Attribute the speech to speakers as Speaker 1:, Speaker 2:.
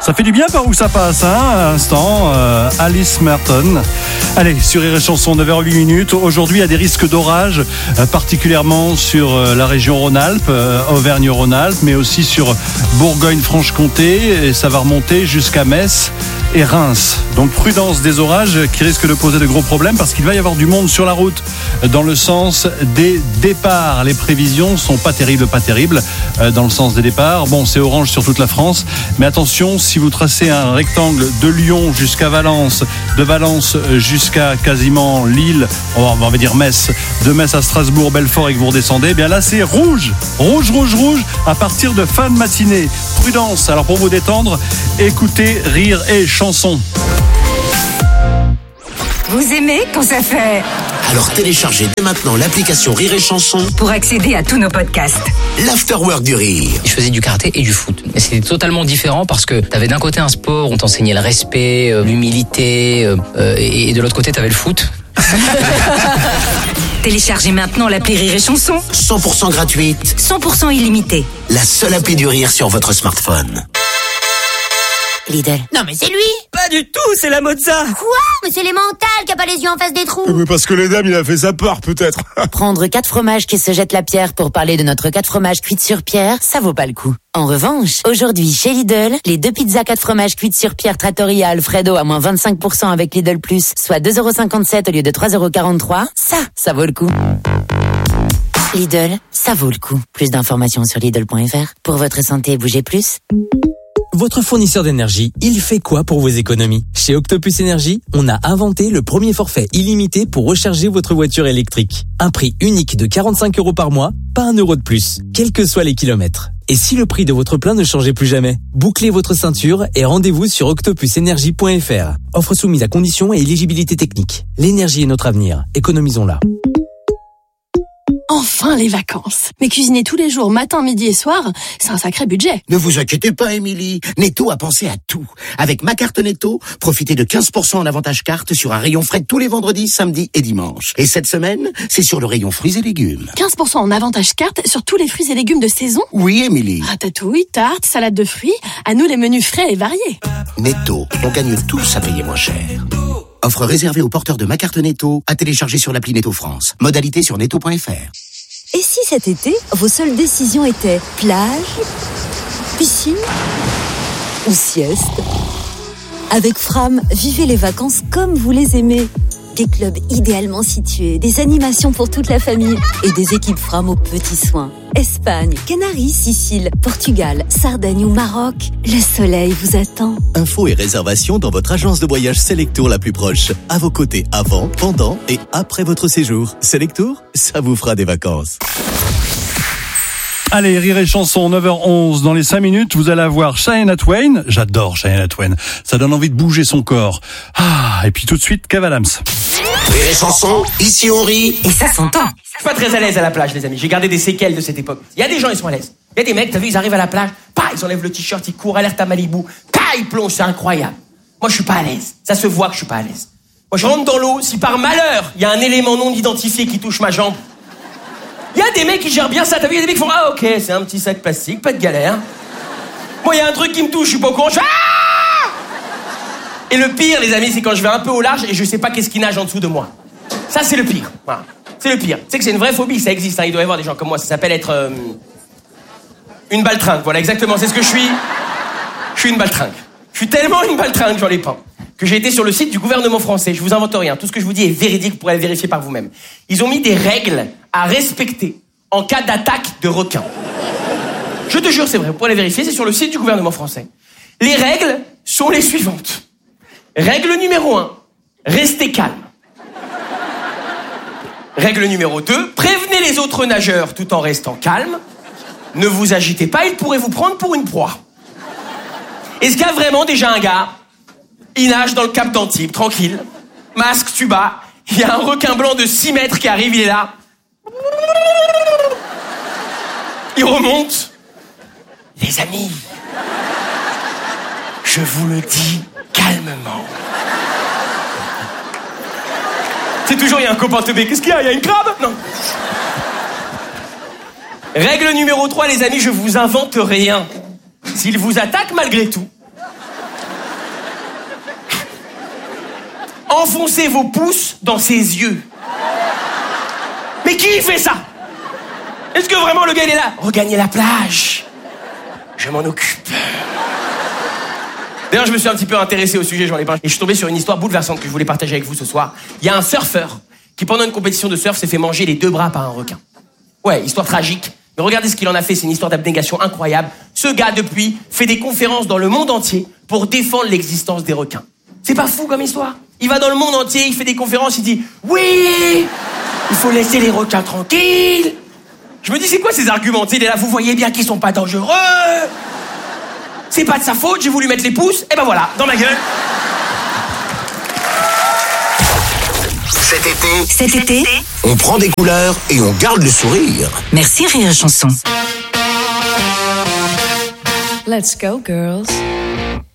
Speaker 1: Ça fait du bien par où ça passe, hein, à l'instant. Alice Merton. Allez, sur Rire et Chanson, 9h08. Aujourd'hui, il y a des risques d'orage, particulièrement sur la région Rhône-Alpes, Auvergne-Rhône-Alpes, mais aussi sur Bourgogne-Franche-Comté. Et ça va remonter jusqu'à Metz et Reims. Donc prudence des orages qui risquent de poser de gros problèmes parce qu'il va y avoir du monde sur la route dans le sens des départs. Les prévisions sont pas terribles dans le sens des départs. Bon, c'est orange sur toute la France, mais attention, si vous tracez un rectangle de Lyon jusqu'à Valence, de Valence jusqu'à quasiment Lille, on va dire Metz, de Metz à Strasbourg, Belfort et que vous redescendez, eh bien là c'est rouge à partir de fin de matinée. Prudence. Alors pour vous détendre, écoutez Rire et Chanson.
Speaker 2: Vous aimez quand ça fait...
Speaker 3: Alors téléchargez dès maintenant l'application Rire et Chanson
Speaker 2: pour accéder à tous nos podcasts.
Speaker 3: L'Afterwork du Rire.
Speaker 4: Je faisais du karaté et du foot. Mais c'était totalement différent parce que t'avais d'un côté un sport où on t'enseignait le respect, l'humilité, et de l'autre côté t'avais le foot.
Speaker 2: Téléchargez maintenant l'appli Rire et Chanson.
Speaker 3: 100% gratuite.
Speaker 2: 100% illimitée.
Speaker 3: La seule appli du rire sur votre smartphone.
Speaker 5: Lidl.
Speaker 6: Non mais c'est lui.
Speaker 7: Pas du tout, c'est la Mozza.
Speaker 5: Quoi? Mais c'est les mentales qui a pas les yeux en face des trous.
Speaker 8: Mais parce que les dames, il a fait sa part, peut-être.
Speaker 5: Prendre 4 fromages qui se jettent la pierre pour parler de notre 4 fromages cuites sur pierre, ça vaut pas le coup. En revanche, aujourd'hui chez Lidl, les 2 pizzas 4 fromages cuites sur pierre Trattoria Alfredo à moins 25% avec Lidl Plus, soit 2,57€ au lieu de 3,43€, ça vaut le coup. Lidl, ça vaut le coup. Plus d'informations sur Lidl.fr. Pour votre santé, bougez plus.
Speaker 9: Votre fournisseur d'énergie, il fait quoi pour vos économies? Chez Octopus Énergie, on a inventé le premier forfait illimité pour recharger votre voiture électrique. Un prix unique de 45€ par mois, pas 1€ de plus, quels que soient les kilomètres. Et si le prix de votre plein ne changeait plus jamais? Bouclez votre ceinture et rendez-vous sur octopusenergie.fr. Offre soumise à conditions et éligibilité technique. L'énergie est notre avenir, économisons-la.
Speaker 10: Enfin les vacances. Mais cuisiner tous les jours, matin, midi et soir, c'est un sacré budget.
Speaker 3: Ne vous inquiétez pas, Émilie. Netto a pensé à tout. Avec ma carte Netto, profitez de 15% en avantage carte sur un rayon frais tous les vendredis, samedis et dimanches. Et cette semaine, c'est sur le rayon fruits et légumes.
Speaker 10: 15% en avantage carte sur tous les fruits et légumes de saison?
Speaker 3: Oui, Émilie.
Speaker 10: Ratatouille, tarte, salade de fruits, à nous les menus frais et variés.
Speaker 3: Netto, on gagne tous à payer moins cher. Offre réservée aux porteurs de ma carte Netto, à télécharger sur l'appli Netto France. Modalité sur netto.fr.
Speaker 11: Et si cet été, vos seules décisions étaient plage, piscine ou sieste? Avec Fram, vivez les vacances comme vous les aimez. Des clubs idéalement situés, des animations pour toute la famille et des équipes Fram aux petits soins. Espagne, Canaries, Sicile, Portugal, Sardaigne ou Maroc, le soleil vous attend.
Speaker 12: Infos et réservations dans votre agence de voyage Selectour la plus proche. À vos côtés avant, pendant et après votre séjour. Selectour, ça vous fera des vacances.
Speaker 1: Allez, Rire et Chanson, 9h11. Dans les 5 minutes, vous allez avoir Shania Twain. J'adore Shania Twain. Ça donne envie de bouger son corps. Et puis tout de suite, Kev Adams.
Speaker 3: Rire et Chanson, ici on rit.
Speaker 2: Et ça s'entend.
Speaker 7: Je suis pas très à l'aise à la plage, les amis. J'ai gardé des séquelles de cette époque. Il y a des gens, ils sont à l'aise. Il y a des mecs, t'as vu, ils arrivent à la plage, ils enlèvent le t-shirt, ils courent, alerte à Malibu, ils plongent, c'est incroyable. Moi, je suis pas à l'aise. Ça se voit que je suis pas à l'aise. Moi, je rentre dans l'eau, si par malheur, il y a un élément non identifié qui touche ma jambe, il y a des mecs qui gèrent bien ça. T'as vu, il y a des mecs qui font ok, c'est un petit sac plastique, pas de galère. Moi, il y a un truc qui me touche, je suis pas au courant, Et le pire, les amis, c'est quand je vais un peu au large et je sais pas qu'est-ce qui nage en dessous de moi. Ça, c'est le pire. Voilà. C'est le pire. Tu sais que c'est une vraie phobie, ça existe. Il doit y avoir des gens comme moi. Ça s'appelle être une baltringue. Voilà, exactement. C'est ce que je suis. Je suis une baltringue. Je suis tellement une baltringue, j'en ai pas, que j'ai été sur le site du gouvernement français. Je vous invente rien. Tout ce que je vous dis est véridique. Vous pourrez le vérifier par vous-même. Ils ont mis des règles à respecter en cas d'attaque de requins. Je te jure, c'est vrai. Vous pourrez les vérifier. C'est sur le site du gouvernement français. Les règles sont les suivantes. Règle numéro 1. Restez calme. Règle numéro 2, prévenez les autres nageurs tout en restant calme. Ne vous agitez pas, ils pourraient vous prendre pour une proie. Est-ce qu'il y a vraiment déjà un gars, il nage dans le cap d'Antibes, tranquille, masque, tuba, il y a un requin blanc de 6 mètres qui arrive, il est là. Il remonte. Les amis, je vous le dis calmement. C'est toujours, il y a un copain teubé. Qu'est-ce qu'il y a? Il y a une crabe? Non. Règle numéro 3, les amis, je vous invente rien. S'il vous attaque malgré tout, enfoncez vos pouces dans ses yeux. Mais qui fait ça? Est-ce que vraiment le gars il est là? Regagner la plage. Je m'en occupe. D'ailleurs, je me suis un petit peu intéressé au sujet, j'en ai parlé. Et je suis tombé sur une histoire bouleversante que je voulais partager avec vous ce soir. Il y a un surfeur qui, pendant une compétition de surf, s'est fait manger les 2 bras par un requin. Ouais, histoire tragique. Mais regardez ce qu'il en a fait, c'est une histoire d'abnégation incroyable. Ce gars, depuis, fait des conférences dans le monde entier pour défendre l'existence des requins. C'est pas fou comme histoire? Il va dans le monde entier, il fait des conférences, il dit « Oui, il faut laisser les requins tranquilles !» Je me dis, c'est quoi ces arguments? Il est là, vous voyez bien qu'ils sont pas dangereux. C'est pas de sa faute, j'ai voulu mettre les pouces, et ben voilà, dans ma gueule.
Speaker 2: Cet été,
Speaker 3: on prend des couleurs et on garde le sourire.
Speaker 2: merci Rire et Chanson.
Speaker 11: Let's go, girls.